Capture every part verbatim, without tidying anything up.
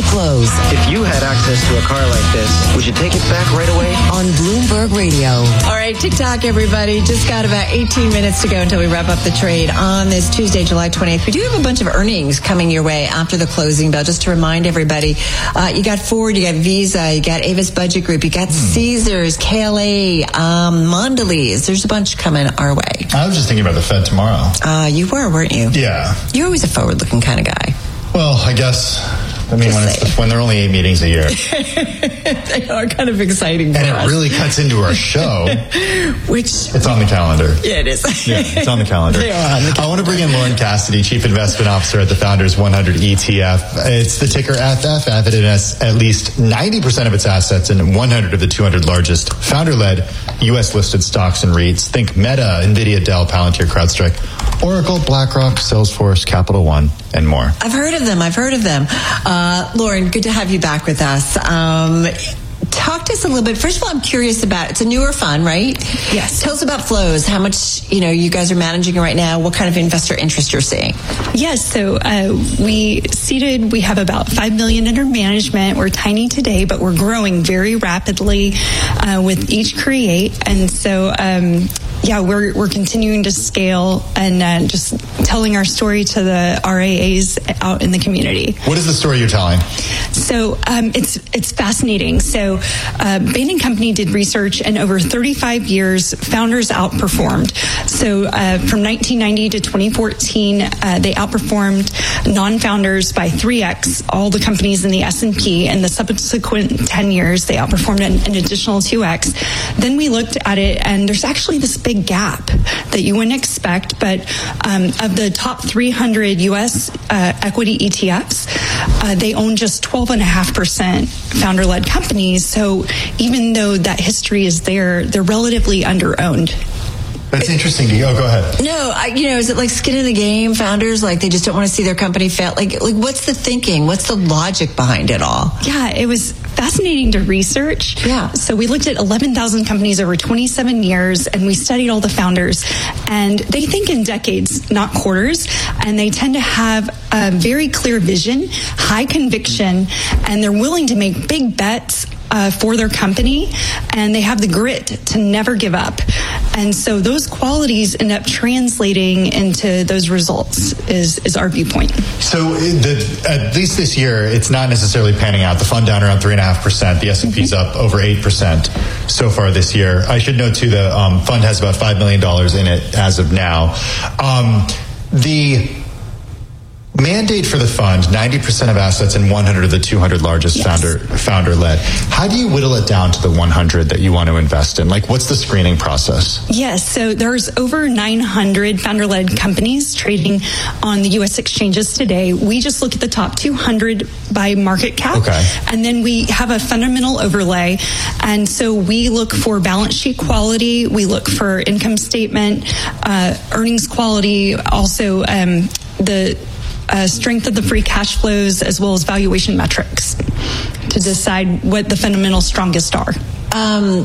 the close. If you had access to a car like this, would you take it back right away? On Bloomberg Radio. All right, TikTok, everybody. Just got about eighteen minutes to go until we wrap up the trade on this Tuesday, July twentieth. We do have a bunch of earnings coming your way after the closing bell. Just to remind everybody, uh, you got Ford, you got Visa, you got Avis Budget Group, you got mm. Caesars, K L A, um, Mondelez. There's a bunch coming our way. I was just thinking about the Fed tomorrow. Uh, you were, weren't you? Yeah. You're always a forward-looking kind of guy. Well, I guess... I mean, when, it's, when there are only eight meetings a year. They are kind of exciting for And it us. really cuts into our show. Which... It's on the calendar. Yeah, it is. Yeah, it's on the calendar. They are on the calendar. I want to bring in Lauren Cassidy, Chief Investment Officer at the Founders one hundred E T F. It's the ticker F F. F F has at least ninety percent of its assets in one hundred of the two hundred largest founder-led U S-listed stocks and REITs. Think Meta, NVIDIA, Dell, Palantir, CrowdStrike, Oracle, BlackRock, Salesforce, Capital One, and more. I've heard of them. I've heard of them. Uh, Lauren, good to have you back with us. Um, talk to us a little bit. First of all, I'm curious about, it's a newer fund, right? Yes. Tell us about flows. How much, you know, you guys are managing right now. What kind of investor interest you're seeing? Yes. So uh, we seeded, we have about five million under management. We're tiny today, but we're growing very rapidly uh, with each create. And so, um, yeah, we're we're continuing to scale and uh, just telling our story to the R I As out in the community. What is the story you're telling? So um, it's it's fascinating. So uh, Bain and Company did research, and over thirty-five years, founders outperformed. So uh, from nineteen ninety to twenty fourteen, uh, they outperformed non-founders by three x all the companies in the S and P. And the subsequent ten years, they outperformed an, an additional two x. Then we looked at it, and there's actually this big gap that you wouldn't expect, but um, of the top three hundred U S uh, equity E T Fs, uh, they own just twelve point five percent founder-led companies. So even though that history is there, they're relatively under-owned. That's interesting to you. Oh, go ahead. No, I, you know, is it like skin in the game? Founders, like they just don't want to see their company fail. Like, like what's the thinking? What's the logic behind it all? Yeah, it was fascinating to research. Yeah. So we looked at eleven thousand companies over twenty-seven years, and we studied all the founders. And they think in decades, not quarters. And they tend to have a very clear vision, high conviction, and they're willing to make big bets Uh, for their company, and they have the grit to never give up. And so those qualities end up translating into those results is, is our viewpoint. So the, at least this year, it's not necessarily panning out. The fund down around three point five percent. The S and P's up over eight percent so far this year. I should note, too, the um, fund has about five million dollars in it as of now. Um, the mandate for the fund, ninety percent of assets in one hundred of the two hundred largest yes. founder founder led. How do you whittle it down to the one hundred that you want to invest in? Like, what's the screening process? Yes, so there's over nine hundred founder-led companies trading on the U S exchanges today. We just look at the top two hundred by market cap. Okay. And then we have a fundamental overlay. And so we look for balance sheet quality. We look for income statement, uh, earnings quality, also um, the Uh, strength of the free cash flows, as well as valuation metrics to decide what the fundamental strongest are. Um,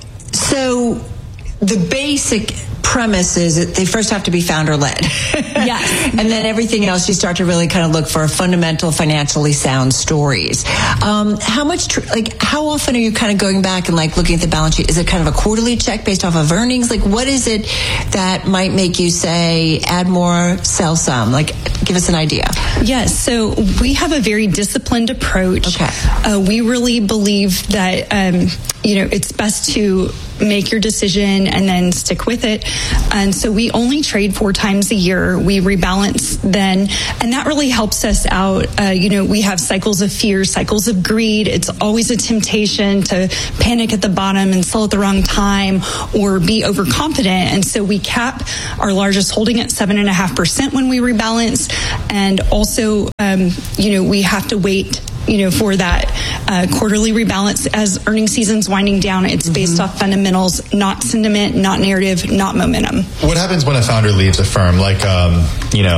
so the basic premise is that they first have to be founder-led. Yes. And then everything else, you start to really kind of look for fundamental, financially sound stories. Um, how much, tr- like, how often are you kind of going back and, like, looking at the balance sheet? Is it kind of a quarterly check based off of earnings? Like, what is it that might make you say, add more, sell some? Like, give us an idea. Yes. So we have a very disciplined approach. Okay. Uh, we really believe that, um, you know, it's best to make your decision and then stick with it. And so we only trade four times a year. We rebalance then, and that really helps us out. Uh, you know, we have cycles of fear, cycles of greed. It's always a temptation to panic at the bottom and sell at the wrong time or be overconfident. And so we cap our largest holding at seven and a half percent when we rebalance. And also, um, you know, we have to wait you know, for that uh, quarterly rebalance as earnings season's winding down. It's based mm-hmm. off fundamentals, not sentiment, not narrative, not momentum. What happens when a founder leaves a firm? Like, um, you know,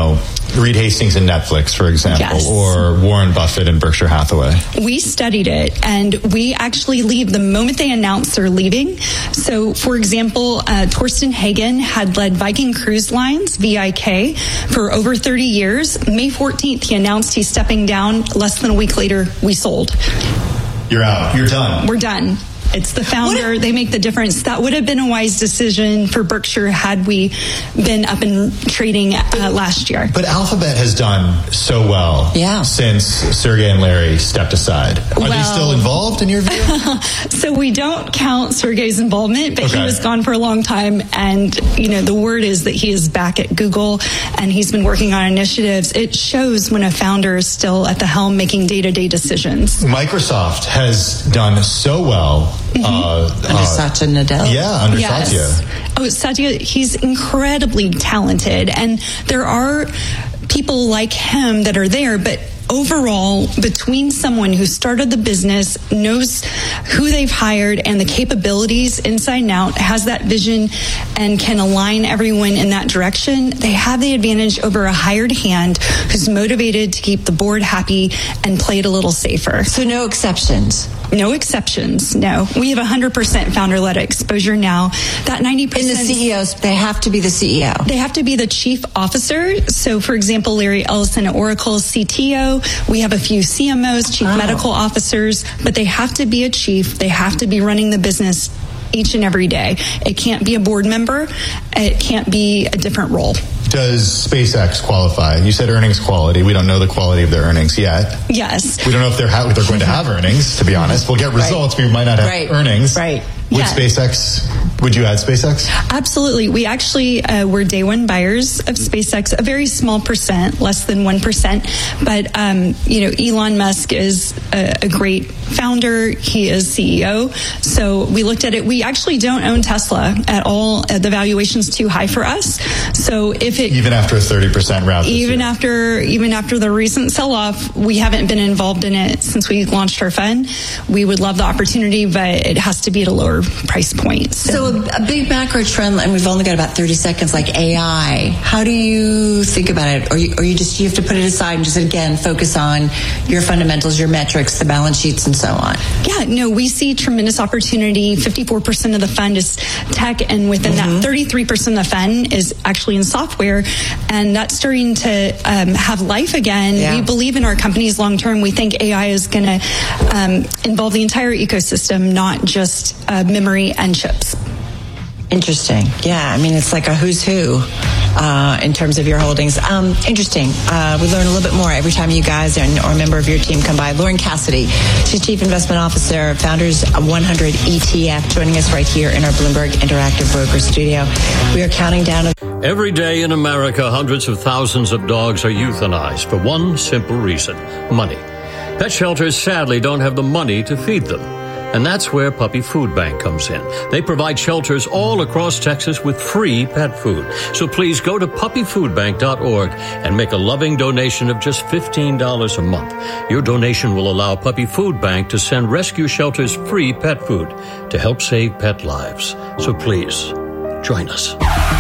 Reed Hastings and Netflix, for example, Yes. or Warren Buffett and Berkshire Hathaway? We studied it, and we actually leave the moment they announce they're leaving. So, for example, uh, Torsten Hagen had led Viking Cruise Lines, V I K, for over thirty years. May fourteenth, he announced he's stepping down. Less than a week later, we sold. You're out. You're done. We're done. It's the founder. If- they make the difference. That would have been a wise decision for Berkshire had we been up and trading uh, last year. But Alphabet has done so well Yeah. since Sergey and Larry stepped aside. Are they Well- still involved in your view? So we don't count Sergey's involvement, but Okay. he was gone for a long time. And, you know, the word is that he is back at Google and he's been working on initiatives. It shows when a founder is still at the helm making day-to-day decisions. Microsoft has done so well. Mm-hmm. Uh, Under uh, Satya Nadella. Yeah, under Yes. Satya. Oh, Satya, he's incredibly talented. And there are people like him that are there, but overall, between someone who started the business, knows who they've hired and the capabilities inside and out, has that vision and can align everyone in that direction, they have the advantage over a hired hand who's motivated to keep the board happy and play it a little safer. So no exceptions. No exceptions, no. We have one hundred percent founder-led exposure now. That ninety In percent... the C E Os, they have to be the C E O. They have to be the chief officer. So, for example, Larry Ellison at Oracle, C T O. We have a few C M Os, chief Wow. medical officers, but they have to be a chief. They have to be running the business each and every day. It can't be a board member. It can't be a different role. Does SpaceX qualify? You said earnings quality. We don't know the quality of their earnings yet. Yes. We don't know if they're ha- they're going to have earnings, to be honest. We'll get results. We might not have Right. earnings. Right. Would Yeah. SpaceX, would you add SpaceX? Absolutely. We actually uh, were day one buyers of SpaceX, a very small percent, less than one percent. But, um, you know, Elon Musk is a, a great founder. He is C E O. So we looked at it. We actually don't own Tesla at all. Uh, the valuation's too high for us. So if it... Even after a thirty percent route this Even year. after even after the recent sell-off, we haven't been involved in it since we launched our fund. We would love the opportunity, but it has to be at a lower price point. So a, a big macro trend, and we've only got about thirty seconds, like A I. How do you think about it? Or you, or you just, you have to put it aside and just, again, focus on your fundamentals, your metrics, the balance sheets, and so on? Yeah, no, we see tremendous opportunity. fifty-four percent of the fund is tech, and within Mm-hmm. that, thirty-three percent of the fund is actually in software, and that's starting to um, have life again. Yeah. We believe in our companies long term. We think A I is going to um, involve the entire ecosystem, not just uh, memory and chips. Interesting. Yeah, I mean, it's like a who's who uh, in terms of your holdings. Um, interesting. Uh, we learn a little bit more every time you guys and, or a member of your team come by. Lauren Cassidy, she's Chief Investment Officer, Founders one hundred E T F, joining us right here in our Bloomberg Interactive Broker studio. We are counting down. Every day in America, hundreds of thousands of dogs are euthanized for one simple reason: money. Pet shelters sadly don't have the money to feed them. And that's where Puppy Food Bank comes in. They provide shelters all across Texas with free pet food. So please go to puppy food bank dot org and make a loving donation of just fifteen dollars a month. Your donation will allow Puppy Food Bank to send rescue shelters free pet food to help save pet lives. So please, join us.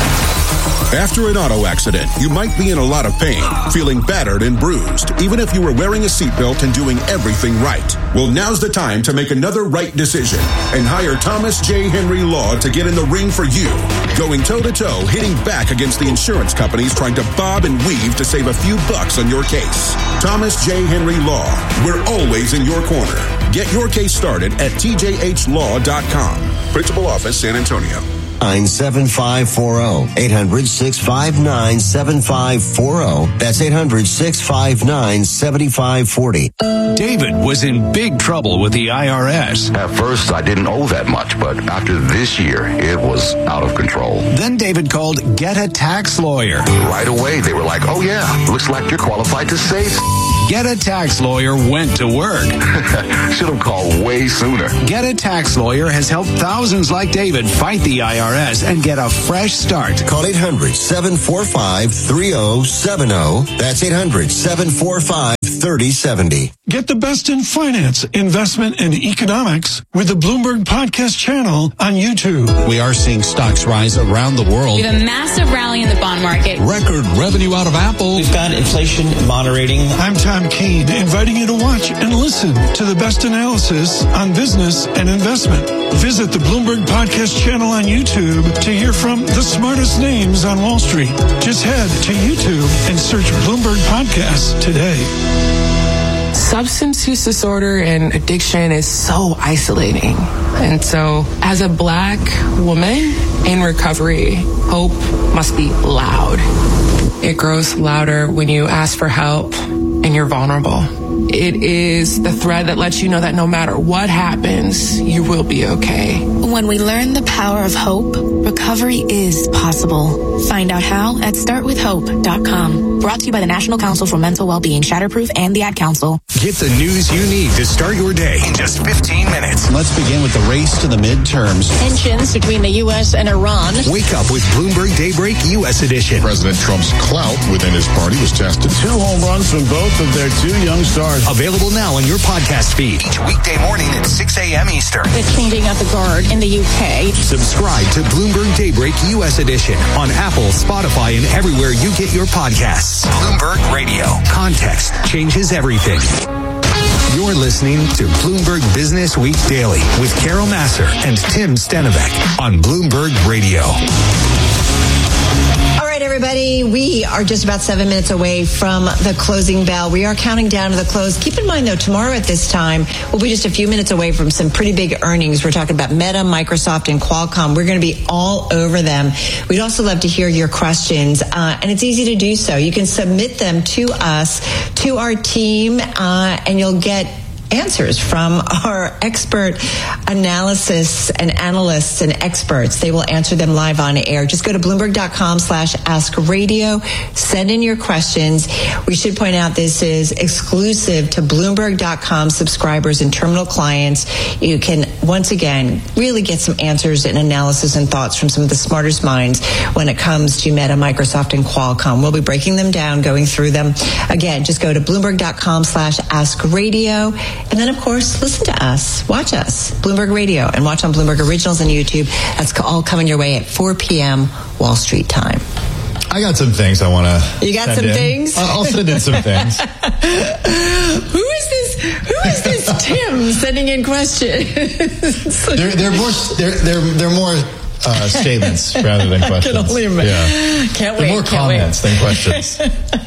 After an auto accident, you might be in a lot of pain, feeling battered and bruised, even if you were wearing a seatbelt and doing everything right. Well, now's the time to make another right decision and hire Thomas J. Henry Law to get in the ring for you. Going toe-to-toe, hitting back against the insurance companies trying to bob and weave to save a few bucks on your case. Thomas J. Henry Law. We're always in your corner. Get your case started at T J H law dot com. Principal Office, San Antonio. nine seven five four zero. eight hundred, six five nine, seven five four zero. That's eight hundred, six five nine, seven five four zero. David was in big trouble with the I R S. At first, I didn't owe that much, but after this year, it was out of control. Then David called Get a Tax Lawyer. Right away, they were like, oh yeah, looks like you're qualified to save. Get a Tax Lawyer went to work. Should have called way sooner. Get a Tax Lawyer has helped thousands like David fight the I R S and get a fresh start. Call eight hundred, seven four five, three zero seven zero. That's eight hundred, seven four five, three zero seven zero. thirty seventy. Get the best in finance, investment, and economics with the Bloomberg Podcast channel on YouTube. We are seeing stocks rise around the world. We have a massive rally in the bond market. Record revenue out of Apple. We've got inflation moderating. I'm Tom Keene, inviting you to watch and listen to the best analysis on business and investment. Visit the Bloomberg Podcast channel on YouTube to hear from the smartest names on Wall Street. Just head to YouTube and search Bloomberg Podcast today. Substance use disorder and addiction is so isolating. And so as a Black woman in recovery, hope must be loud. It grows louder when you ask for help and you're vulnerable. It is the thread that lets you know that no matter what happens, you will be okay. When we learn the power of hope, recovery is possible. Find out how at start with hope dot com. Brought to you by the National Council for Mental Wellbeing, Shatterproof, and the Ad Council. Get the news you need to start your day in just fifteen minutes. Let's begin with the race to the midterms. Tensions between the U S and Iran. Wake up with Bloomberg Daybreak U S Edition. President Trump's clout within his party was tested. Two home runs from both of their two young stars. Available now on your podcast feed. Each weekday morning at six a.m. Eastern. The changing of the guard in the U K. Subscribe to Bloomberg Daybreak U S Edition on Apple, Spotify, and everywhere you get your podcasts. Bloomberg Radio. Context changes everything. You're listening to Bloomberg Business Week Daily with Carol Massar and Tim Stenovec on Bloomberg Radio. All right, everybody, we are just about seven minutes away from the closing bell. We are counting down to the close. Keep in mind, though, tomorrow at this time, we'll be just a few minutes away from some pretty big earnings. We're talking about Meta, Microsoft, and Qualcomm. We're going to be all over them. We'd also love to hear your questions, uh, and it's easy to do so. You can submit them to us, to our team, uh, and you'll get answers from our expert analysis and analysts and experts. They will answer them live on air. Just go to Bloomberg.com slash ask radio. Send in your questions. We should point out this is exclusive to Bloomberg dot com subscribers and terminal clients. You can, once again, really get some answers and analysis and thoughts from some of the smartest minds when it comes to Meta, Microsoft, and Qualcomm. We'll be breaking them down, going through them. Again, just go to Bloomberg.com slash ask radio. And then, of course, listen to us, watch us, Bloomberg Radio, and watch on Bloomberg Originals and YouTube. That's all coming your way at four p.m. Wall Street time. I got some things I want to You got some in. things? I'll send in some things. Who is this? Who is this Tim sending in questions? they're, they're more, they're, they're, they're more uh, statements rather than questions. I can only imagine. Yeah. Can't they're wait. more can't comments wait. than questions.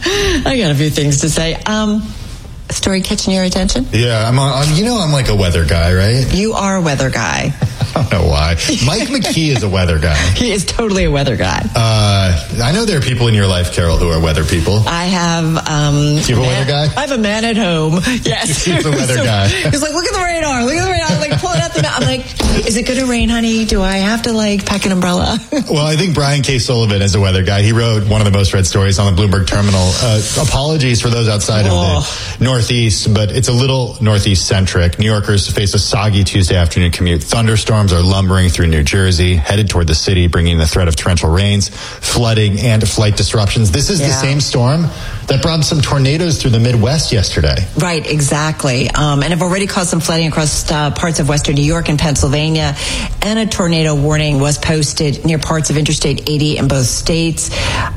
I got a few things to say. Um, story catching your attention? Yeah, I'm on, you know I'm like a weather guy, right? You are a weather guy. I don't know why. Mike McKee is a weather guy. He is totally a weather guy. Uh, I know there are people in your life, Carol, who are weather people. I have... Um, Do you have a man, weather guy? I have a man at home. Yes. He's a weather so, guy. He's like, look at the radar. Look at the radar. I'm like, pull it out the... I'm like, is it going to rain, honey? Do I have to, like, pack an umbrella? Well, I think Brian K. Sullivan is a weather guy. He wrote one of the most read stories on the Bloomberg terminal. Uh, apologies for those outside oh. of the Northeast, but it's a little Northeast-centric. New Yorkers face a soggy Tuesday afternoon commute. Thunderstorms are lumbering through New Jersey, headed toward the city, bringing the threat of torrential rains, flooding, and flight disruptions. This is yeah. the same storm that brought some tornadoes through the Midwest yesterday. Right, exactly. Um, and have already caused some flooding across uh, parts of western New York and Pennsylvania. And a tornado warning was posted near parts of Interstate eighty in both states.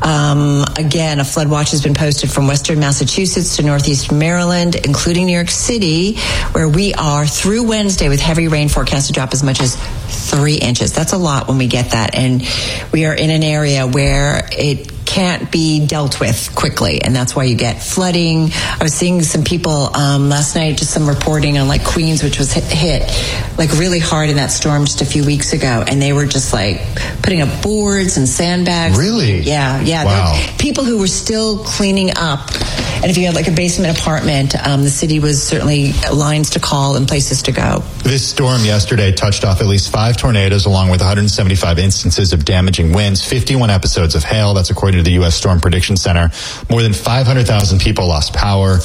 Um, again, a flood watch has been posted from western Massachusetts to northeast Maryland, including New York City, where we are through Wednesday with heavy rain forecast to drop as much as three inches. That's a lot when we get that. And we are in an area where it can't be dealt with quickly, and that's why you get flooding. I was seeing some people um, last night, just some reporting on like Queens, which was hit, hit like really hard in that storm just a few weeks ago, and they were just like putting up boards and sandbags. Really? Yeah, yeah. Wow. People who were still cleaning up. And if you had like a basement apartment, um, the city was certainly lines to call and places to go. This storm yesterday touched off at least five tornadoes, along with one hundred seventy-five instances of damaging winds, fifty-one episodes of hail. That's according to the U S Storm Prediction Center. More than five hundred thousand people lost power.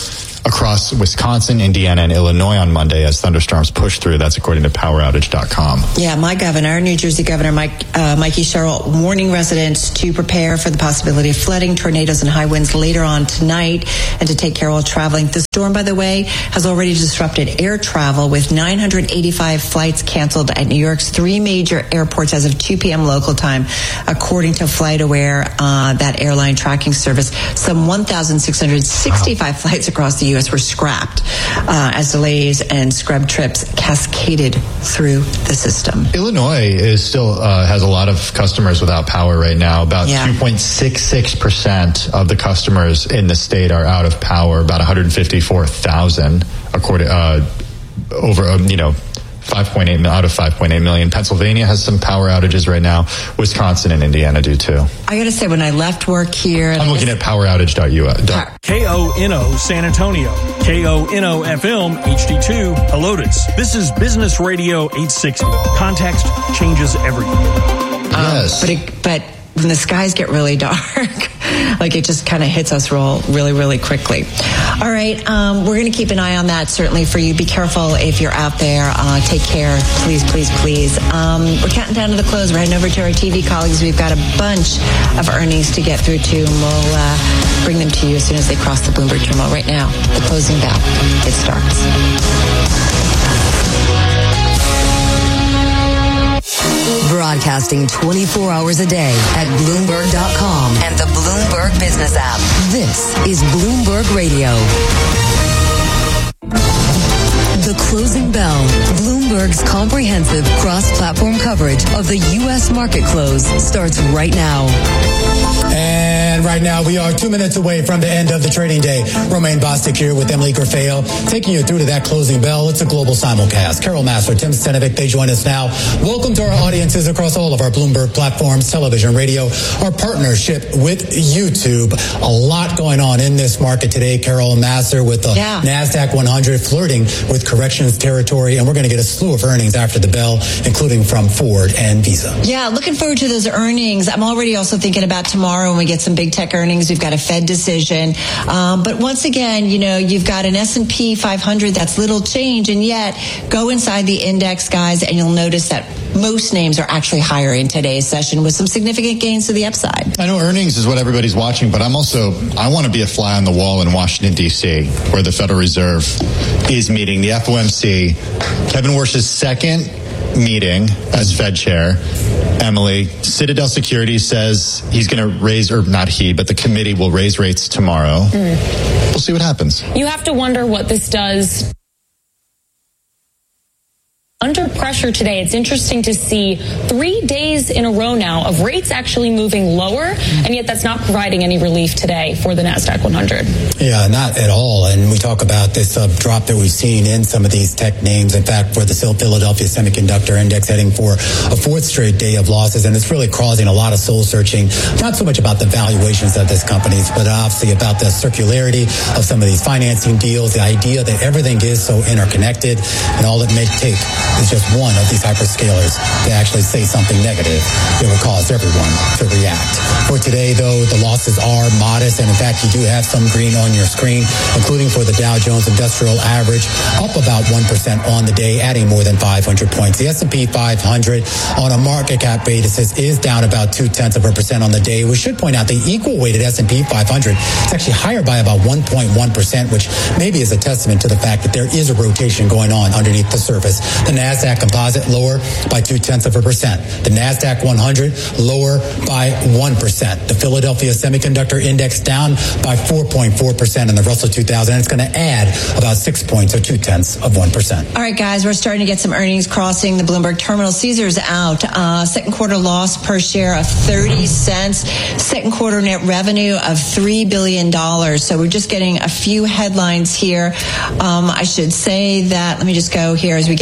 across Wisconsin, Indiana, and Illinois on Monday as thunderstorms push through. That's according to power outage dot com. Yeah, my governor, New Jersey Governor Mike uh, Mikey Sherrill, warning residents to prepare for the possibility of flooding, tornadoes, and high winds later on tonight, and to take care while traveling. The storm, by the way, has already disrupted air travel with nine hundred eighty-five flights canceled at New York's three major airports as of two p.m. local time, according to FlightAware, uh, that airline tracking service. Some one thousand six hundred sixty-five wow. flights across the U S were scrapped uh, as delays and scrub trips cascaded through the system. Illinois is still uh, has a lot of customers without power right now. About yeah. two point six six percent of the customers in the state are out of power. About one hundred fifty-four thousand, according uh, over um, you know. five point eight out of five point eight million. Pennsylvania has some power outages right now. Wisconsin and Indiana do too. I got to say, when I left work here, I'm looking at power outage dot U S. K O N O San Antonio, K O N O F M H D two Helotes. This is Business Radio eight sixty. Context changes everything. Yes, um, but it, but when the skies get really dark, like it just kind of hits us roll really, really quickly. All right, um, we're going to keep an eye on that certainly for you. Be careful if you're out there. Uh, take care, please, please, please. Um, we're counting down to the close. We're heading over to our T V colleagues. We've got a bunch of earnings to get through too, and we'll uh, bring them to you as soon as they cross the Bloomberg terminal. Right now, the closing bell. It starts. Broadcasting twenty-four hours a day at Bloomberg dot com and the Bloomberg Business app. This is Bloomberg Radio. The Closing Bell, Bloomberg's comprehensive cross-platform coverage of the U S market close, starts right now. And right now, we are two minutes away from the end of the trading day. Romaine Bostic here with Emily Grafeo, taking you through to that closing bell. It's a global simulcast. Carol Master, Tim Stenovic, they join us now. Welcome to our audiences across all of our Bloomberg platforms, television, radio, our partnership with YouTube. A lot going on in this market today. Carol Master with the yeah. NASDAQ one hundred flirting with corrections territory. And we're going to get a slew of earnings after the bell, including from Ford and Visa. Yeah, looking forward to those earnings. I'm already also thinking about tomorrow when we get some big tech earnings. We've got a Fed decision. Um, but once again, you know, you've got an S and P five hundred that's little change, and yet go inside the index, guys, and you'll notice that most names are actually higher in today's session with some significant gains to the upside. I know earnings is what everybody's watching, but I'm also, I want to be a fly on the wall in Washington, D C, where the Federal Reserve is meeting. The F O M C, Kevin Warsh's second meeting as Fed chair. Emily, Citadel Securities says he's going to raise, or not he, but the committee will raise rates tomorrow. Mm. We'll see what happens. You have to wonder what this does. Under pressure today, it's interesting to see three days in a row now of rates actually moving lower, and yet that's not providing any relief today for the NASDAQ one hundred. Yeah, not at all. And we talk about this uh, drop that we've seen in some of these tech names. In fact, for the Philadelphia Semiconductor Index heading for a fourth straight day of losses, and it's really causing a lot of soul searching, not so much about the valuations of these companies, but obviously about the circularity of some of these financing deals, the idea that everything is so interconnected, and all it may take is just one of these hyperscalers to actually say something negative that would cause everyone to react. For today, though, the losses are modest, and in fact, you do have some green on your screen, including for the Dow Jones Industrial Average, up about one percent on the day, adding more than five hundred points. The S and P five hundred on a market cap basis is down about two-tenths of a percent on the day. We should point out the equal-weighted S and P five hundred is actually higher by about one point one percent, which maybe is a testament to the fact that there is a rotation going on underneath the surface. The NASDAQ Composite lower by two-tenths of a percent. The NASDAQ one hundred lower by one percent. The Philadelphia Semiconductor Index down by four point four percent, and the Russell two thousand, and it's going to add about six points or two-tenths of one percent. All right, guys, we're starting to get some earnings crossing the Bloomberg terminal. Caesar's out. Uh, second quarter loss per share of thirty cents. Second quarter net revenue of three billion dollars. So we're just getting a few headlines here. Um, I should say that, let me just go here as we get more.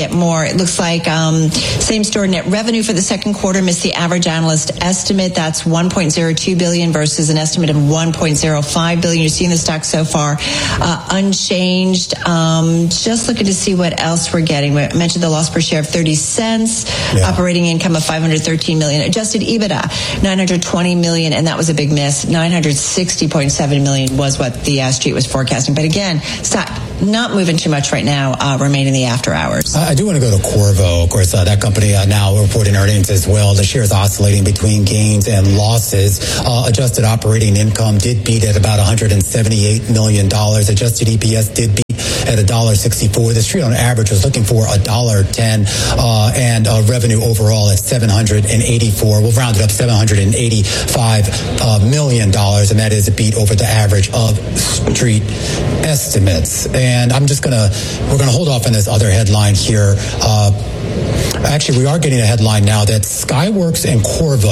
far. It looks like um, same-store net revenue for the second quarter missed the average analyst estimate. That's one point zero two billion dollars versus an estimate of one point zero five billion dollars. You're seeing the stock so far uh, unchanged. Um, just looking to see what else we're getting. We mentioned the loss per share of thirty cents, yeah. Operating income of five hundred thirteen million dollars, adjusted EBITDA nine hundred twenty million dollars, and that was a big miss. nine hundred sixty point seven million dollars was what the uh, street was forecasting. But again, stock not moving too much right now, uh, remain in the after hours. I do want to go to Qorvo. Of course, uh, that company uh, now reporting earnings as well. The share is oscillating between gains and losses. Uh, adjusted operating income did beat at about one hundred seventy-eight million dollars. Adjusted E P S did beat at one dollar sixty-four. The street on average was looking for one dollar ten, uh, and uh, revenue overall at seven hundred eighty-four. We'll round it up, seven hundred eighty-five uh, million dollars, and that is a beat over the average of street estimates. And I'm just gonna, we're gonna hold off on this other headline here. Uh, actually, we are getting a headline now that Skyworks and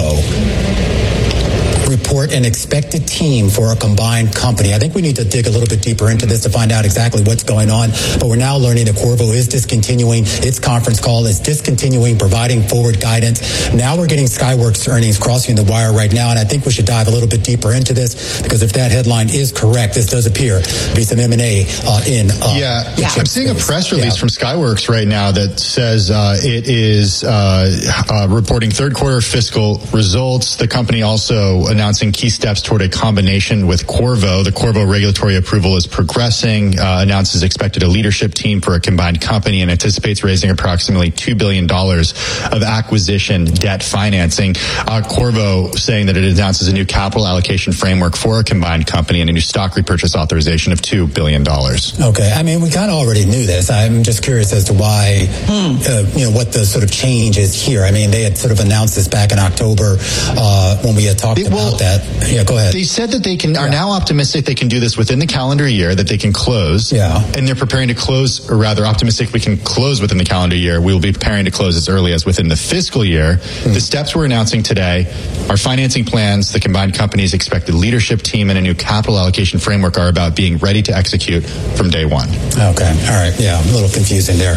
Qorvo report an expected team for a combined company. I think we need to dig a little bit deeper into this to find out exactly what's going on. But we're now learning that Qorvo is discontinuing its conference call, is discontinuing providing forward guidance. Now we're getting Skyworks earnings crossing the wire right now, and I think we should dive a little bit deeper into this, because if that headline is correct, this does appear to be some M and A uh, in uh, yeah. yeah. I'm seeing a press release yeah. from Skyworks right now that says uh, it is uh, uh, reporting third quarter fiscal results. The company also announcing key steps toward a combination with Qorvo. The Qorvo regulatory approval is progressing, uh, announces expected a leadership team for a combined company, and anticipates raising approximately two billion dollars of acquisition debt financing. Uh, Qorvo saying that it announces a new capital allocation framework for a combined company and a new stock repurchase authorization of two billion dollars. Okay. I mean, we kind of already knew this. I'm just curious as to why, hmm. uh, you know, what the sort of change is here. I mean, they had sort of announced this back in October uh, when we had talked it, well, about that. Yeah, go ahead. They said that they can are yeah. now optimistic they can do this within the calendar year, that they can close. Yeah. And they're preparing to close, or rather optimistic we can close within the calendar year. We will be preparing to close as early as within the fiscal year. Mm. The steps we're announcing today, our financing plans, the combined company's expected leadership team, and a new capital allocation framework are about being ready to execute from day one. Okay. All right. Yeah, a little confusing there.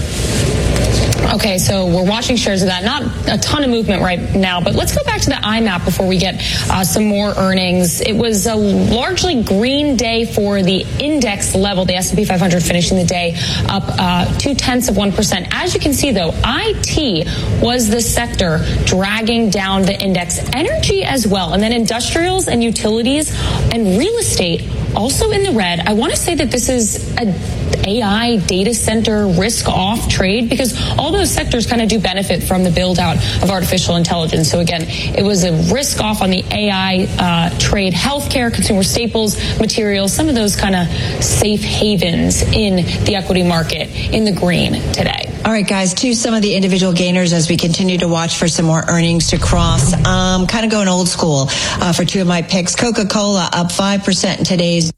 Okay, so we're watching shares of that. Not a ton of movement right now, but let's go back to the I MAP before we get uh, some more earnings. It was a largely green day for the index level, the S and P five hundred finishing the day up uh, two-tenths of one percent. As you can see, though, I T was the sector dragging down the index. Energy as well, and then industrials and utilities and real estate also in the red. I want to say that this is a A I data center risk off trade, because all those sectors kind of do benefit from the build out of artificial intelligence. So again, it was a risk off on the A I uh, trade, healthcare, consumer staples, materials, some of those kind of safe havens in the equity market in the green today. All right, guys, to some of the individual gainers as we continue to watch for some more earnings to cross. Um, kind of going old school uh, for two of my picks. Coca-Cola up five percent in today's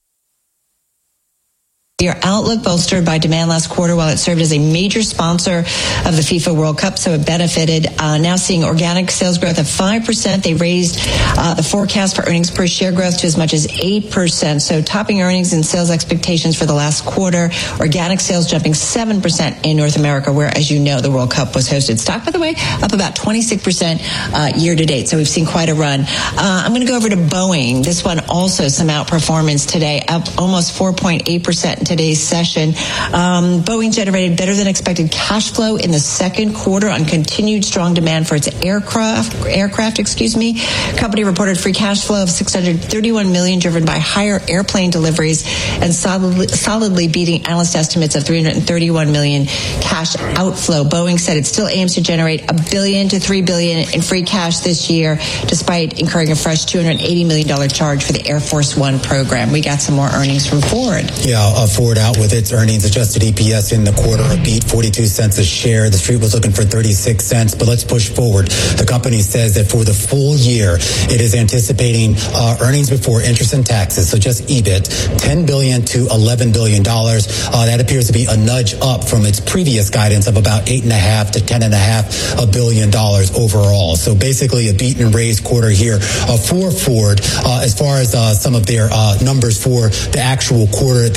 Your outlook bolstered by demand last quarter while it served as a major sponsor of the FIFA World Cup, so it benefited. Uh, now seeing organic sales growth of five percent. They raised uh, the forecast for earnings per share growth to as much as eight percent. So topping earnings and sales expectations for the last quarter. Organic sales jumping seven percent in North America, where, as you know, the World Cup was hosted. Stock, by the way, up about twenty-six percent uh, year to date. So we've seen quite a run. Uh, I'm going to go over to Boeing. This one also some outperformance today, up almost four point eight percent in today's session. Um, Boeing generated better than expected cash flow in the second quarter on continued strong demand for its aircraft. Aircraft, excuse me. Company reported free cash flow of six hundred thirty-one million dollars, driven by higher airplane deliveries and solidly, solidly beating analyst estimates of three hundred thirty-one million dollars cash outflow. Boeing said it still aims to generate a billion to three billion dollars in free cash this year, despite incurring a fresh two hundred eighty million dollars charge for the Air Force One program. We got some more earnings from Ford. Yeah, uh, Ford out with its earnings. Adjusted E P S in the quarter, a beat, forty-two cents a share. The street was looking for thirty-six cents, but let's push forward. The company says that for the full year, it is anticipating uh, earnings before interest and taxes, so just E B I T, ten billion dollars to eleven billion dollars. Uh, that appears to be a nudge up from its previous guidance of about eight and a half to ten and a half a billion dollars overall. So basically a beat and raise quarter here uh, for Ford. Uh, as far as uh, some of their uh, numbers for the actual quarter that just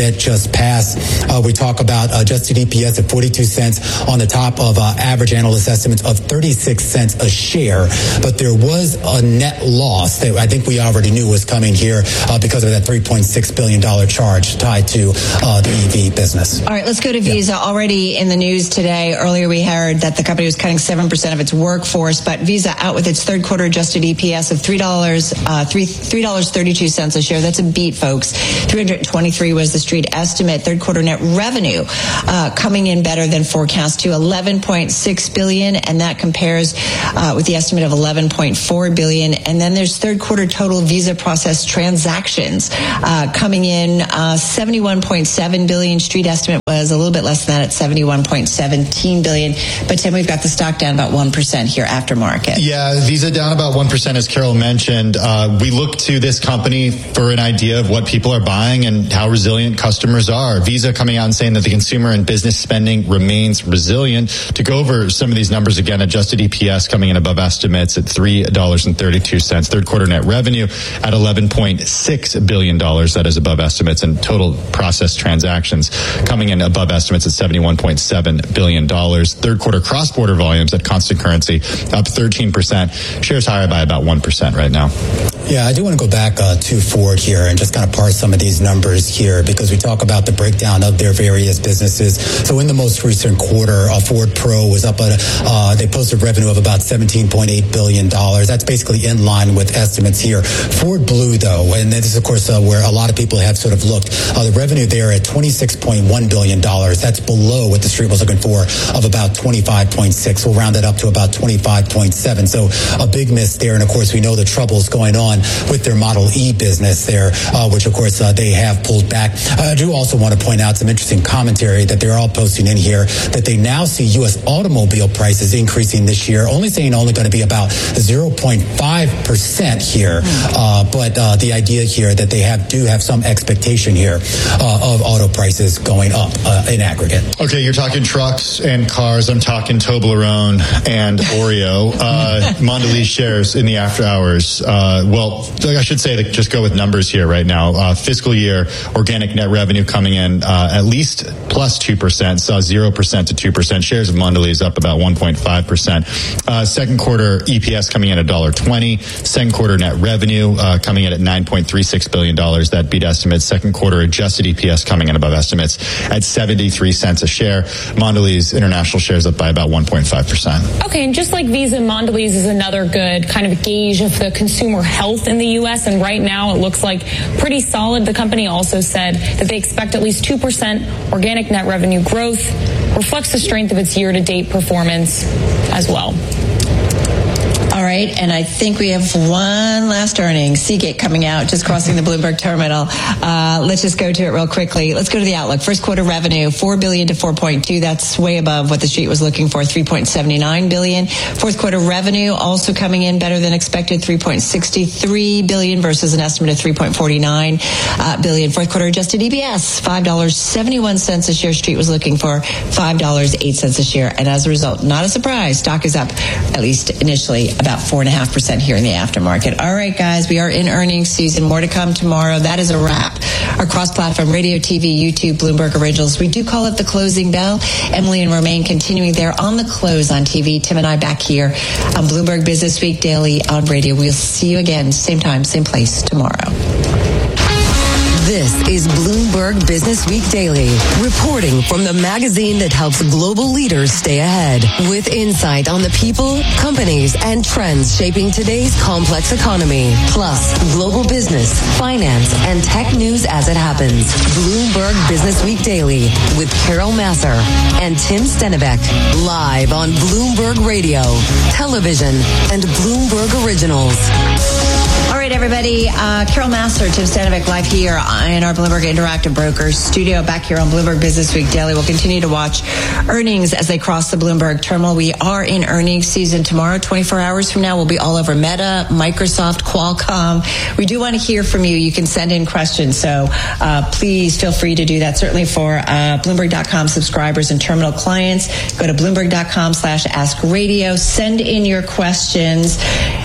past. Uh, we talk about adjusted E P S at forty-two cents on the top of uh, average analyst estimates of thirty-six cents a share. But there was a net loss that I think we already knew was coming here uh, because of that three point six billion dollars charge tied to uh, the E V business. All right, let's go to Visa. Yeah. Already in the news today, earlier we heard that the company was cutting seven percent of its workforce, but Visa out with its third quarter adjusted E P S of three dollars, uh, three dollars and thirty-two cents a share. That's a beat, folks. three hundred twenty-three was the street estimate. Third quarter net revenue uh, coming in better than forecast to eleven point six billion dollars, and that compares uh, with the estimate of eleven point four billion dollars. And then there's third quarter total Visa processed transactions uh, coming in uh, seventy-one point seven billion dollars. Street estimate was a little bit less than that at seventy-one point one seven billion dollars. But Tim, we've got the stock down about one percent here after market. Yeah, Visa down about one percent, as Carol mentioned. Uh, we look to this company for an idea of what people are buying and how resilient customers are. Visa coming out and saying that the consumer and business spending remains resilient. To go over some of these numbers again, adjusted E P S coming in above estimates at three dollars and thirty-two cents. Third quarter net revenue at eleven point six billion dollars. That is above estimates. And total processed transactions coming in above estimates at seventy-one point seven billion dollars. Third quarter cross-border volumes at constant currency up thirteen percent. Shares higher by about one percent right now. Yeah, I do want to go back uh, to Ford here and just kind of parse some of these numbers here because we talk about the breakdown of their various businesses. So in the most recent quarter, uh, Ford Pro was up at, uh, they posted revenue of about seventeen point eight billion dollars. That's basically in line with estimates here. Ford Blue, though, and this is, of course, uh, where a lot of people have sort of looked, uh, the revenue there at twenty-six point one billion dollars. That's below what the street was looking for of about twenty-five point six. We'll round it up to about twenty-five point seven. So a big miss there. And, of course, we know the troubles going on with their Model E business there, uh, which, of course, uh, they have pulled back. I do also want to point out some interesting commentary that they're all posting in here that they now see U S automobile prices increasing this year, only saying only going to be about zero point five percent here. Uh, but uh, the idea here that they have do have some expectation here uh, of auto prices going up uh, in aggregate. Okay, you're talking trucks and cars. I'm talking Toblerone and Oreo. Uh, Mondelez shares in the after hours. Uh, well, I should say that just go with numbers here right now. Uh, fiscal year organic net revenue coming in uh, at least plus two percent. Saw zero percent to two percent. Shares of Mondelez up about one point five percent. Uh, second quarter E P S coming in at one dollar twenty. Second quarter net revenue uh, coming in at nine point three six billion dollars. That beat estimates. Second quarter adjusted E P S coming in above estimates at seventy-three cents a share. Mondelez International shares up by about one point five percent. Okay, and just like Visa, Mondelez is another good kind of gauge of the consumer health in the U S, and right now it looks like pretty solid. The company also said that they expect at least two percent organic net revenue growth, reflects the strength of its year-to-date performance as well. All right, and I think we have one last earnings. Seagate coming out, just crossing the Bloomberg terminal. Uh, let's just go to it real quickly. Let's go to the outlook. First quarter revenue, four billion dollars to four point two. That's way above what the street was looking for, three point seven nine billion dollars. Fourth quarter revenue also coming in better than expected, three point six three billion dollars versus an estimate of three point four nine uh, billion dollars. Fourth quarter adjusted E P S, five dollars and seventy-one cents a share. Street was looking for five dollars and eight cents a share. And as a result, not a surprise, stock is up, at least initially, about four point five percent here in the aftermarket. All right, guys, we are in earnings season. More to come tomorrow. That is a wrap. Our cross-platform radio, T V, YouTube, Bloomberg Originals. We do call it the closing bell. Emily and Romaine continuing there on the close on T V. Tim and I back here on Bloomberg Business Week Daily on radio. We'll see you again, same time, same place tomorrow. This is Bloomberg Business Week Daily, reporting from the magazine that helps global leaders stay ahead, with insight on the people, companies, and trends shaping today's complex economy, plus global business, finance, and tech news as it happens. Bloomberg Business Week Daily with Carol Massar and Tim Stenivek, live on Bloomberg Radio, television, and Bloomberg Originals. All right, everybody. Uh, Carol Massar, Tim Stenivek, live here in our Bloomberg Interactive Brokers studio back here on Bloomberg Business Week Daily. We'll continue to watch earnings as they cross the Bloomberg terminal. We are in earnings season tomorrow. twenty-four hours from now, we'll be all over Meta, Microsoft, Qualcomm. We do want to hear from you. You can send in questions, so uh, please feel free to do that. Certainly for uh, Bloomberg dot com subscribers and terminal clients, go to Bloomberg dot com slash ask radio. Send in your questions.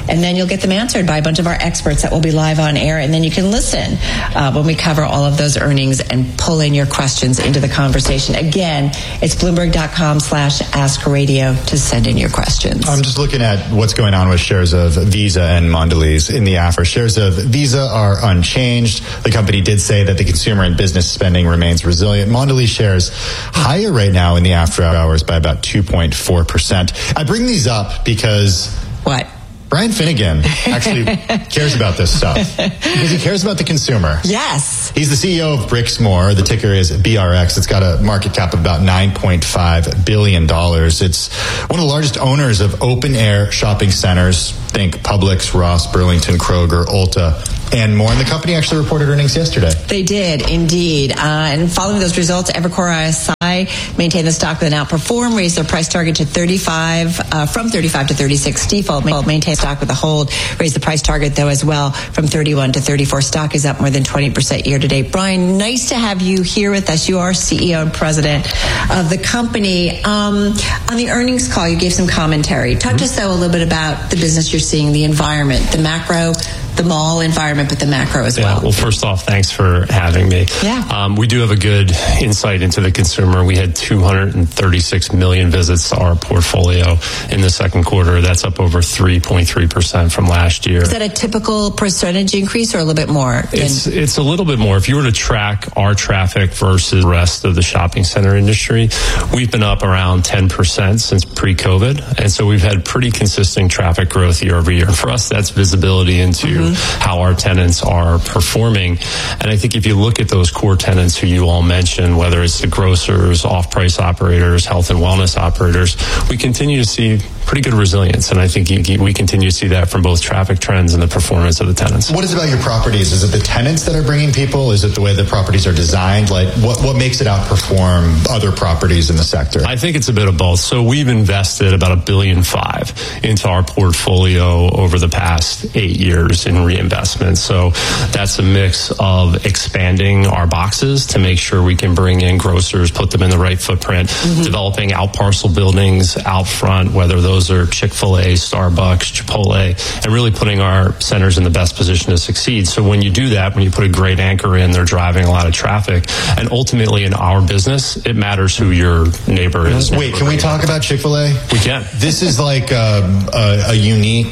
and then you'll get them answered by a bunch of our experts that will be live on air, and then you can listen uh, when we cover all of those earnings and pull in your questions into the conversation. Again, it's Bloomberg.com slash Ask Radio to send in your questions. I'm just looking at what's going on with shares of Visa and Mondelez in the after. Shares of Visa are unchanged. The company did say that the consumer and business spending remains resilient. Mondelez shares higher right now in the after hours by about two point four percent. I bring these up because... What? Brian Finnegan actually cares about this stuff because he cares about the consumer. Yes. He's the C E O of Brixmor. The ticker is B R X. It's got a market cap of about nine point five billion dollars. It's one of the largest owners of open-air shopping centers. Think Publix, Ross, Burlington, Kroger, Ulta, and more. And the company actually reported earnings yesterday. They did, indeed. Uh, and following those results, Evercore I S I maintained the stock with an outperform, raised their price target to thirty-five, uh, from thirty-five to thirty-six. Stifel maintained stock with a hold, raised the price target, though, as well, from thirty-one to thirty-four. Stock is up more than twenty percent year to date. Brian, nice to have you here with us. You are C E O and president of the company. Um, on the earnings call, you gave some commentary. Talk mm-hmm. to us, though, a little bit about the business you're seeing, the environment, the macro, the mall environment, but the macro as well. Yeah, well, first off, thanks for having me. Yeah. Um, we do have a good insight into the consumer. We had two hundred thirty-six million visits to our portfolio in the second quarter. That's up over three point three percent from last year. Is that a typical percentage increase or a little bit more? It's, it's a little bit more. If you were to track our traffic versus the rest of the shopping center industry, we've been up around ten percent since pre-COVID. And so we've had pretty consistent traffic growth year over year. For us, that's visibility into mm-hmm. how our tenants are performing. And I think if you look at those core tenants who you all mentioned, whether it's the grocers, off-price operators, health and wellness operators, we continue to see pretty good resilience. And I think you, we continue to see that from both traffic trends and the performance of the tenants. What is it about your properties? Is it the tenants that are bringing people? Is it the way the properties are designed? Like, what, what makes it outperform other properties in the sector? I think it's a bit of both. So we've invested about a billion five into our portfolio over the past eight years in reinvestment. So that's a mix of expanding our boxes to make sure we can bring in grocers, put them in the right footprint, mm-hmm. developing out parcel buildings out front, whether those are Chick-fil-A, Starbucks, Chipotle, and really putting our centers in the best position to succeed. So when you do that, when you put a great anchor in, they're driving a lot of traffic. And ultimately in our business, it matters who your neighbor is. Wait, can we talk about Chick-fil-A? We can. This is like um, a, a unique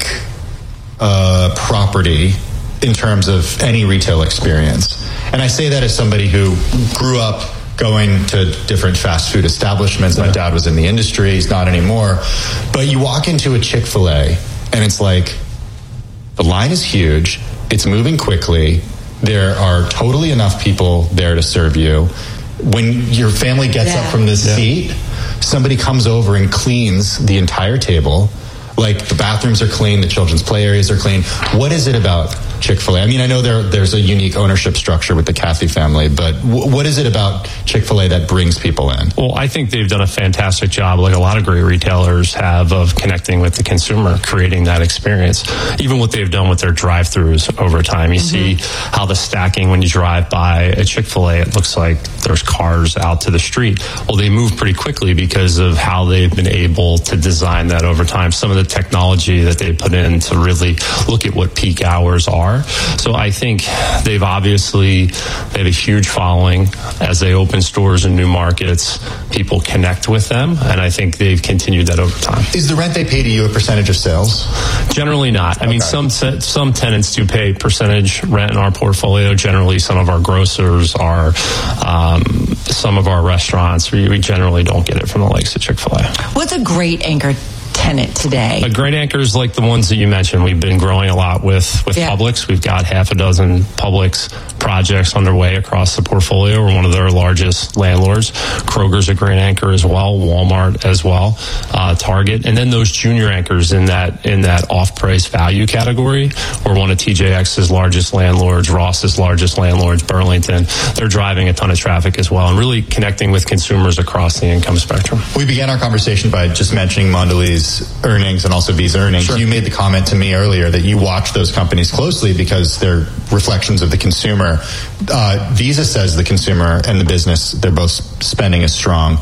uh, property in terms of any retail experience. And I say that as somebody who grew up going to different fast food establishments. My dad was in the industry. He's not anymore. But you walk into a Chick-fil-A and it's like, the line is huge. It's moving quickly. There are totally enough people there to serve you. When your family gets yeah. up from this yeah. seat, somebody comes over and cleans the entire table. Like, the bathrooms are clean, the children's play areas are clean. What is it about Chick-fil-A? I mean, I know there there's a unique ownership structure with the Cathy family, but w- what is it about Chick-fil-A that brings people in? Well, I think they've done a fantastic job, like a lot of great retailers have, of connecting with the consumer, creating that experience. Even what they've done with their drive-thrus over time. You mm-hmm. see how the stacking, when you drive by a Chick-fil-A, it looks like there's cars out to the street. Well, they move pretty quickly because of how they've been able to design that over time. Some of the technology that they put in to really look at what peak hours are. So I think they've obviously, they have a huge following. As they open stores in new markets, people connect with them, and I think they've continued that over time. Is the rent they pay to you a percentage of sales? Generally not. I okay. mean, some some tenants do pay percentage rent in our portfolio. Generally, some of our grocers are, um, some of our restaurants, we, we generally don't get it from the likes of Chick-fil-A. What's a great anchor tenant today? A great anchors like the ones that you mentioned. We've been growing a lot with, with yeah. Publix. We've got half a dozen Publix projects underway across the portfolio. We're one of their largest landlords. Kroger's a great anchor as well. Walmart as well. Uh, Target. And then those junior anchors in that in that off-price value category. We're one of T J X's largest landlords, Ross's largest landlords, Burlington. They're driving a ton of traffic as well and really connecting with consumers across the income spectrum. We began our conversation by just mentioning Mondelez earnings and also Visa earnings. Sure. You made the comment to me earlier that you watch those companies closely because they're reflections of the consumer. Uh, Visa says the consumer and the business, they're both spending is strong.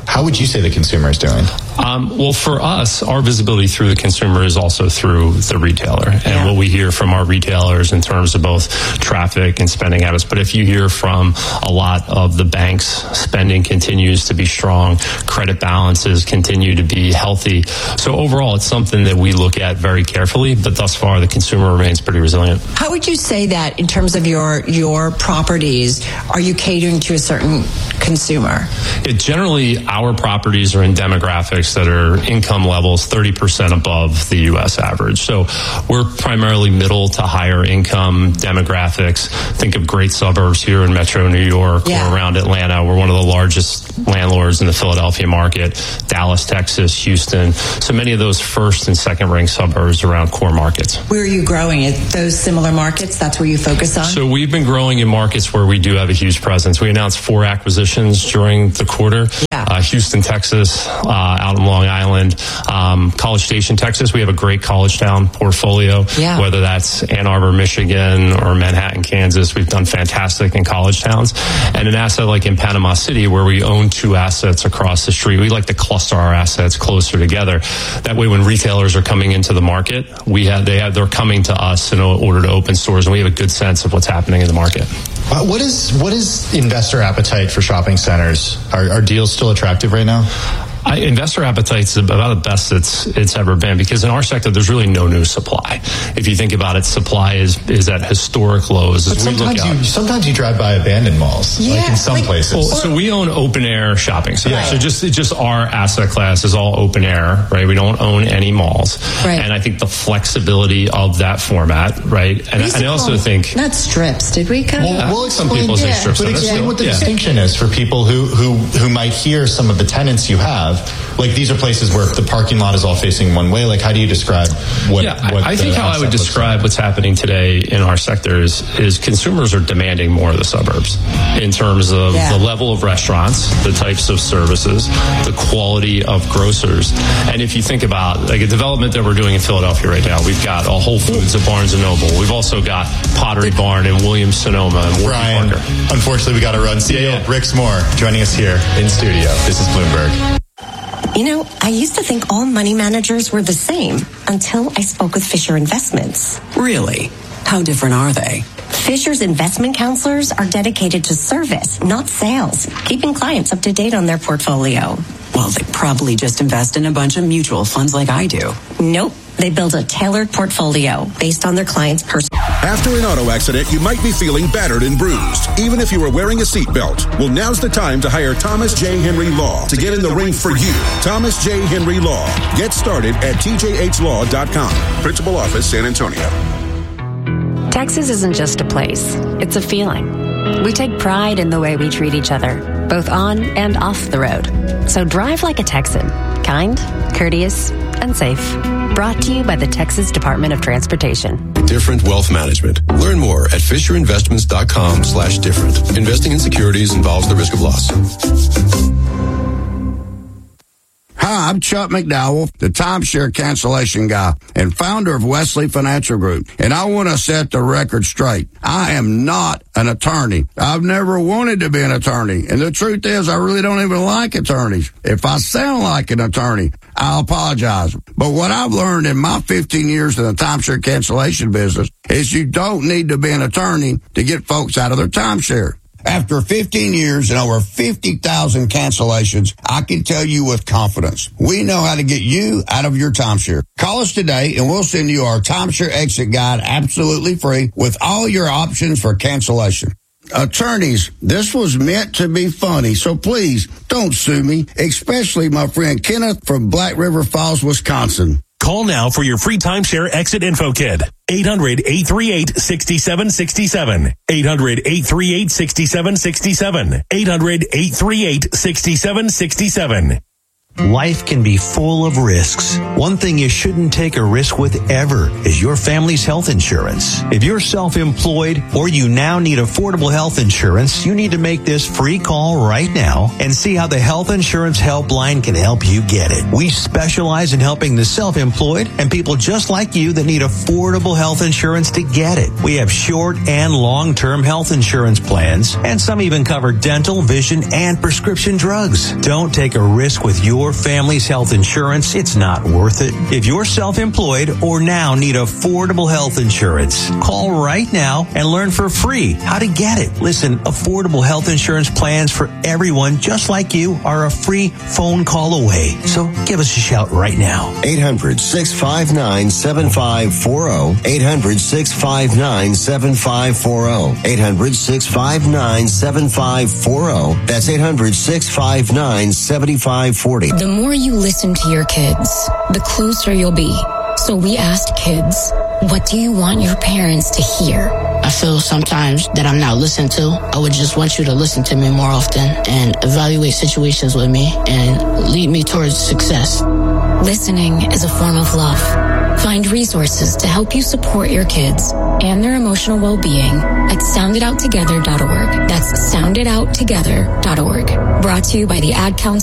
How would you say the consumer is doing? Um, well, for us, our visibility through the consumer is also through the retailer. And yeah. what we hear from our retailers in terms of both traffic and spending habits. But if you hear from a lot of the banks, spending continues to be strong. Credit balances continue to be healthy. So overall, it's something that we look at very carefully. But thus far, the consumer remains pretty resilient. How would you say that in terms of your, your properties, are you catering to a certain consumer? It generally, our properties are in demographics that are income levels thirty percent above the U S average. So we're primarily middle to higher income demographics. Think of great suburbs here in Metro New York yeah. or around Atlanta. We're one of the largest landlords in the Philadelphia market, Dallas, Texas, Houston. So many of those first and second ring suburbs around core markets. Where are you growing? At those similar markets? That's where you focus on? So we've been growing in markets where we do have a huge presence. We announced four acquisitions during the quarter. Yeah. Uh, Houston, Texas, uh, out in Long Island, um, College Station, Texas. We have a great college town portfolio, yeah. whether that's Ann Arbor, Michigan, or Manhattan, Kansas. We've done fantastic in college towns. And an asset like in Panama City, where we own two assets across the street, we like to cluster our assets closer together. That way, when retailers are coming into the market, we have they have they're coming to us in order to open stores, and we have a good sense of what's happening in the market. Uh, what is what is investor appetite for shopping centers? Are, are deals still attractive right now? I, investor appetite is about the best it's it's ever been, because in our sector there's really no new supply. If you think about it, supply is is at historic lows. But as we sometimes look out. you sometimes you drive by abandoned malls, yeah, like in some like, places. Well, so we own open air shopping centers. Yeah. So just just our asset class is all open air, right? We don't own any malls, right. And I think the flexibility of that format, right? And, and I also think not strips. Did we kind well, of? We'll explain, some people yeah. say strips. But explain still, what the yeah. distinction is for people who who who might hear some of the tenants you have. Like these are places where the parking lot is all facing one way. Like how do you describe what? Yeah, what I, I think how I would describe like? what's happening today in our sector is, is consumers are demanding more of the suburbs in terms of yeah. the level of restaurants, the types of services, the quality of grocers. And if you think about like a development that we're doing in Philadelphia right now, we've got a Whole Foods at Barnes and Noble. We've also got Pottery Barn and Williams Sonoma and Warby Brian, Parker. Unfortunately, we got to run. C E O yeah, yeah. Rick Moore joining us here in studio. This is Bloomberg. You know, I used to think all money managers were the same until I spoke with Fisher Investments. Really? How different are they? Fisher's investment counselors are dedicated to service, not sales, keeping clients up to date on their portfolio. Well, they probably just invest in a bunch of mutual funds like I do. Nope. They build a tailored portfolio based on their client's personal. After an auto accident, you might be feeling battered and bruised, even if you were wearing a seatbelt. Well, now's the time to hire Thomas J. Henry Law to get in the ring for you. Thomas J. Henry Law. Get started at T J H law dot com. Principal Office, San Antonio. Texas isn't just a place. It's a feeling. We take pride in the way we treat each other, both on and off the road. So drive like a Texan. Kind, courteous, and safe. Brought to you by the Texas Department of Transportation. Different Wealth Management. Learn more at fisher investments dot com slash different. Investing in securities involves the risk of loss. Hi, I'm Chuck McDowell, the timeshare cancellation guy and founder of Wesley Financial Group. And I want to set the record straight. I am not an attorney. I've never wanted to be an attorney. And the truth is, I really don't even like attorneys. If I sound like an attorney, I apologize. But what I've learned in my fifteen years in the timeshare cancellation business is you don't need to be an attorney to get folks out of their timeshare. After fifteen years and over fifty thousand cancellations, I can tell you with confidence, we know how to get you out of your timeshare. Call us today and we'll send you our timeshare exit guide absolutely free with all your options for cancellation. Attorneys, this was meant to be funny, so please don't sue me, especially my friend Kenneth from Black River Falls, Wisconsin. Call now for your free timeshare exit info kit. eight hundred, eight three eight, six seven six seven. eight hundred, eight three eight, six seven six seven. eight hundred, eight three eight, six seven six seven. Life can be full of risks. One thing you shouldn't take a risk with ever is your family's health insurance. If you're self-employed or you now need affordable health insurance, you need to make this free call right now and see how the Health Insurance Helpline can help you get it. We specialize in helping the self-employed and people just like you that need affordable health insurance to get it. We have short and long-term health insurance plans, and some even cover dental, vision, and prescription drugs. Don't take a risk with your family's health insurance. It's not worth it. If you're self-employed or now need affordable health insurance, call right now and learn for free how to get it. Listen, affordable health insurance plans for everyone just like you are a free phone call away. So give us a shout right now. eight hundred, six five nine, seven five four zero. eight hundred, six five nine, seven five four zero. eight hundred, six five nine, seven five four zero. That's eight hundred, six five nine, seven five four zero. The more you listen to your kids, the closer you'll be. So we asked kids, what do you want your parents to hear? I feel sometimes that I'm not listened to. I would just want you to listen to me more often and evaluate situations with me and lead me towards success. Listening is a form of love. Find resources to help you support your kids and their emotional well-being at sound it out together dot org. That's sound it out together dot org. Brought to you by the Ad Council